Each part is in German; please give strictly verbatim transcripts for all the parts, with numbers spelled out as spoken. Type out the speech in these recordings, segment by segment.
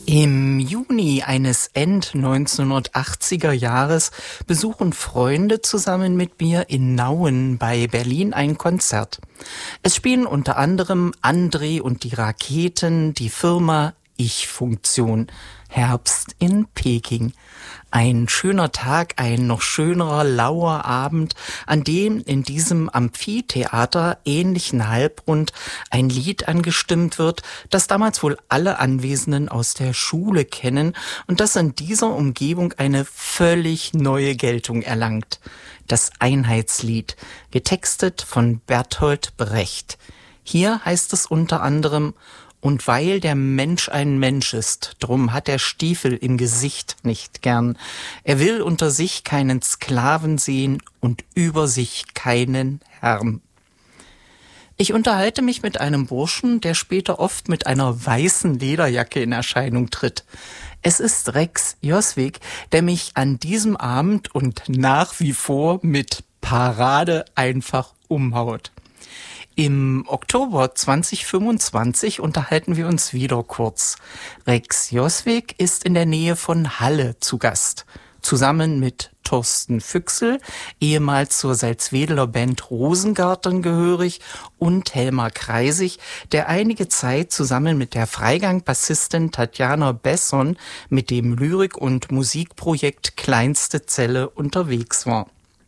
Im Juni eines End neunzehnhundertachtziger Jahres besuchen Freunde zusammen mit mir in Nauen bei Berlin ein Konzert. Es spielen unter anderem André und die Raketen, die Firma Ich-Funktion, Herbst in Peking. Ein schöner Tag, ein noch schönerer, lauer Abend, an dem in diesem Amphitheater ähnlichen Halbrund ein Lied angestimmt wird, das damals wohl alle Anwesenden aus der Schule kennen und das in dieser Umgebung eine völlig neue Geltung erlangt. Das Einheitslied, getextet von Bertolt Brecht. Hier heißt es unter anderem: Und weil der Mensch ein Mensch ist, drum hat er Stiefel im Gesicht nicht gern. Er will unter sich keinen Sklaven sehen und über sich keinen Herrn. Ich unterhalte mich mit einem Burschen, der später oft mit einer weißen Lederjacke in Erscheinung tritt. Es ist Rex Joswig, der mich an diesem Abend und nach wie vor mit Parade einfach umhaut. Im Oktober zweitausendfünfundzwanzig unterhalten wir uns wieder kurz. Rex Joswig ist in der Nähe von Halle zu Gast. Zusammen mit Thorsten Füchsel, ehemals zur Salzwedeler Band Rosengarten gehörig, und Helmar Kreisig, der einige Zeit zusammen mit der Freigang-Bassistin Tatjana Besson mit dem Lyrik- und Musikprojekt Kleinste Zelle unterwegs war.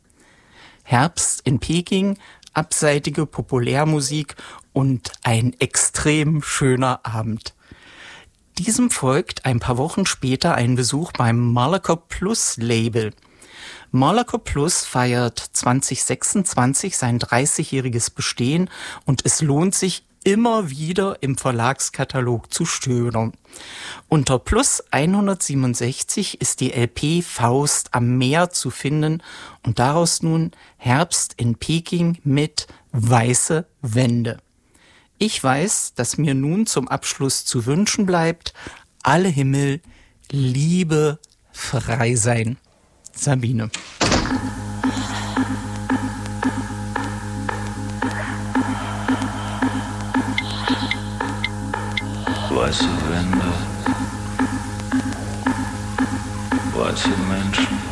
Herbst in Peking, abseitige Populärmusik und ein extrem schöner Abend. Diesem folgt ein paar Wochen später ein Besuch beim Malaco Plus Label. Malaco Plus feiert zwanzig sechsundzwanzig sein dreißigjähriges Bestehen und es lohnt sich immer wieder im Verlagskatalog zu stöbern. Unter Plus hundertsiebenundsechzig ist die L P Faust am Meer zu finden und daraus nun Herbst in Peking mit Weiße Wände. Ich weiß, dass mir nun zum Abschluss zu wünschen bleibt: alle Himmel, Liebe, frei sein. Sabine. Weiße Wände, weiße Menschen.